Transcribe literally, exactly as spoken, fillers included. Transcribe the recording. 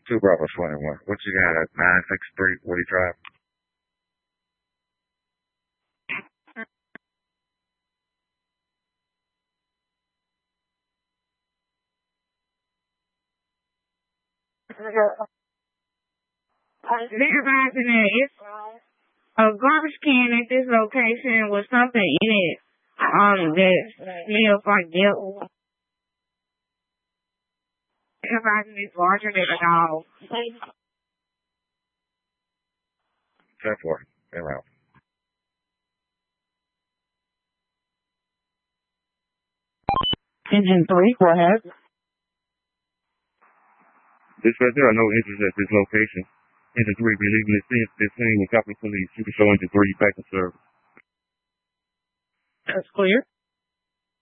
Two Bravo twenty-one. What you got at nine six three Woody Drive? Supervising that it's a garbage can at this location with something in it um, that smells like milk. Supervising is larger than a dog. ten four. Get around. Engine three, go ahead. Dispatch, there are no entries at this location. Engine three, be leaving this scene, this scene with Capitol Police. You can show engine three back in service. That's clear.